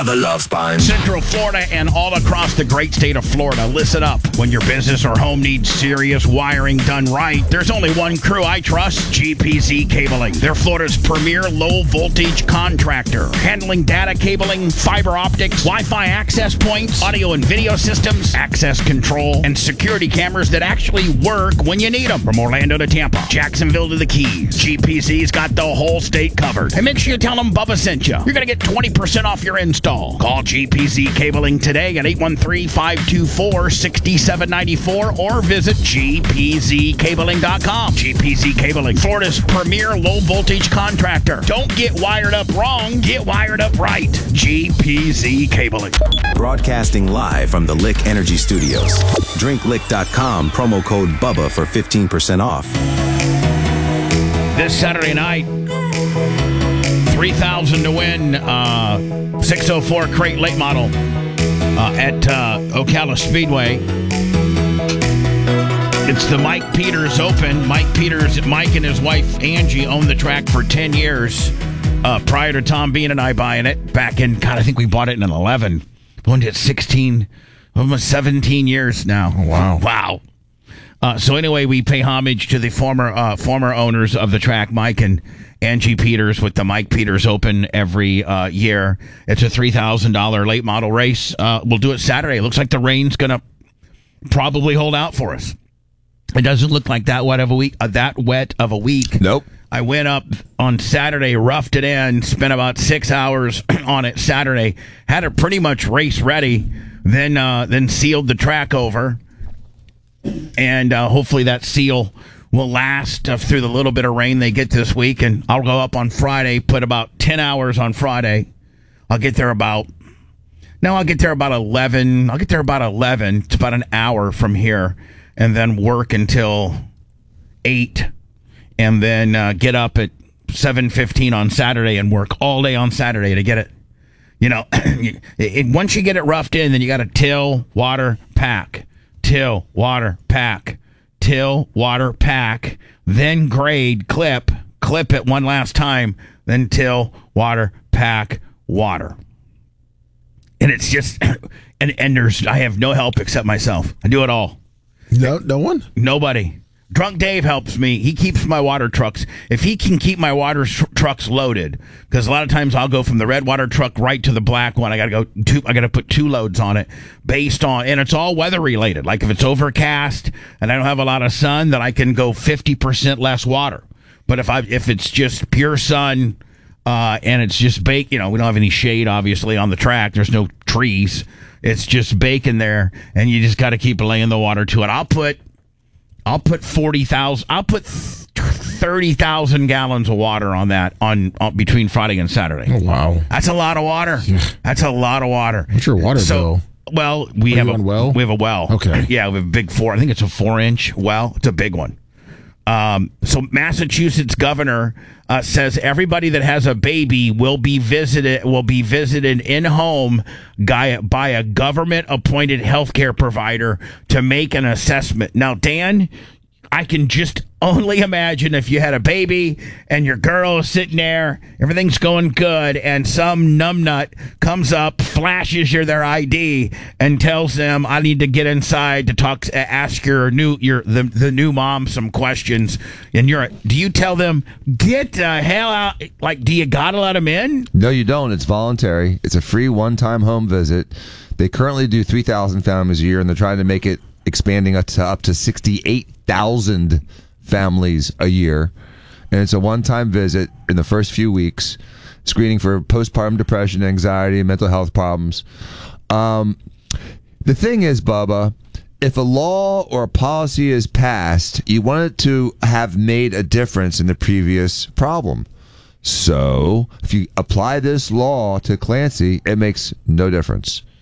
The Love Spine. Central Florida and all across the great state of Florida. Listen up. When your business or home needs serious wiring done right, there's only one crew I trust, GPZ Cabling. They're Florida's premier low-voltage contractor, handling data cabling, fiber optics, Wi-Fi access points, audio and video systems, access control, and security cameras that actually work when you need them. From Orlando to Tampa, Jacksonville to the Keys, GPZ's got the whole state covered. And make sure you tell them Bubba sent you. You're going to get 20% off your install. Call GPZ Cabling today at 813-524-6794 or visit gpzcabling.com. GPZ Cabling, Florida's premier low-voltage contractor. Don't get wired up wrong, get wired up right. GPZ Cabling. Broadcasting live from the Lick Energy Studios. DrinkLick.com, promo code BUBBA for 15% off. This Saturday night, $3,000 to win, 604 Crate Late Model at Ocala Speedway. It's the Mike Peters Open. Mike and his wife Angie owned the track for 10 years prior to Tom Bean and I buying it back in, God, I think we bought it in 11. Owned it 16, almost 17 years now. Wow. Wow. So anyway, we pay homage to the former owners of the track, Mike and Angie Peters, with the Mike Peters Open every year. It's a $3,000 late model race. We'll do it Saturday. It looks like the rain's going to probably hold out for us. It doesn't look like that wet of a week. Nope. I went up on Saturday, roughed it in, spent about 6 hours on it Saturday, had it pretty much race ready, then sealed the track over. And hopefully that seal will last through the little bit of rain they get this week. And I'll go up on Friday, put about 10 hours on Friday. I'll get there about 11. I'll get there about 11. It's about an hour from here. And then work until 8. And then get up at 7:15 on Saturday and work all day on Saturday to get it. You know, once you get it roughed in, then you got to till, water, pack. Till, water, pack. Till, water, pack. Then grade, clip it one last time. Then till, water, pack, water. And it's just, and I have no help except myself. I do it all. No one? Nobody. Drunk Dave helps me. He keeps my water trucks. If he can keep my water trucks loaded, because a lot of times I'll go from the red water truck right to the black one. I got to put 2 loads on it based on, and it's all weather related. Like if it's overcast and I don't have a lot of sun, then I can go 50% less water. But if it's just pure sun, and it's just baked, we don't have any shade obviously on the track. There's no trees. It's just baking there, and you just got to keep laying the water to it. I'll put 40,000. I'll put 30,000 gallons of water on that on between Friday and Saturday. Oh wow, that's a lot of water. That's a lot of water. What's your water bill? Well, we have a well. We have a well. Okay. Yeah, we have a big 4. I think it's a 4-inch well. It's a big one. So Massachusetts governor says everybody that has a baby will be visited in home by a government appointed healthcare provider to make an assessment. Now, Dan, I can just only imagine if you had a baby and your girl is sitting there, everything's going good, and some numbnut comes up, flashes their ID, and tells them, "I need to get inside to ask the new mom some questions." And do you tell them, "Get the hell out"? Like, do you gotta let them in? No, you don't. It's voluntary. It's a free one-time home visit. They currently do 3,000 families a year, and they're trying to make it expanding up to 68,000 families a year. And it's a one-time visit in the first few weeks, screening for postpartum depression, anxiety, mental health problems. The thing is, Bubba, if a law or a policy is passed, you want it to have made a difference in the previous problem. So if you apply this law to Clancy, it makes no difference.